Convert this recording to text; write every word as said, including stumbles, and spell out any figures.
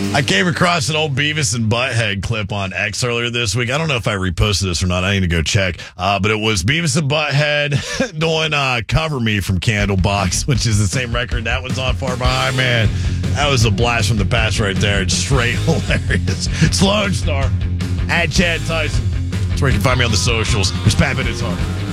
I came across an old Beavis and Butthead clip on X earlier this week. I don't know if I reposted this or not. I need to go check. Uh, but it was Beavis and Butthead doing uh, Cover Me from Candlebox, which is the same record that one's on Far Behind. Man, that was a blast from the past right there. It's straight hilarious. Sloan Star at Chad Tyson. That's where you can find me on the socials. It's Pat It's Hard.